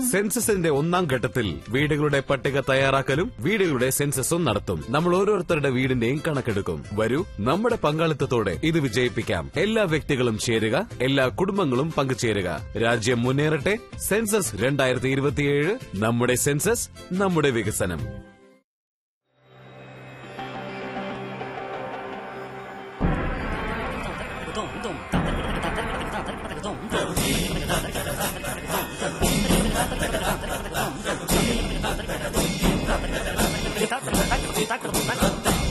സെൻസസിന്റെ ഒന്നാം ഘട്ടത്തിൽ വീടുകളുടെ പട്ടിക തയ്യാറാക്കലും വീടുകളുടെ സെൻസസും നടത്തും. നമ്മൾ ഓരോരുത്തരുടെ വീടിന്റെയും കണക്കെടുക്കും. വരൂ, നമ്മുടെ പങ്കാളിത്തത്തോടെ ഇത് വിജയിപ്പിക്കാം. എല്ലാ വ്യക്തികളും ചേരുക, എല്ലാ കുടുംബങ്ങളും പങ്കുചേരുക. രാജ്യം മുന്നേറട്ടെ. സെൻസസ് 2027. നമ്മുടെ സെൻസസ്, നമ്മുടെ വികസനം.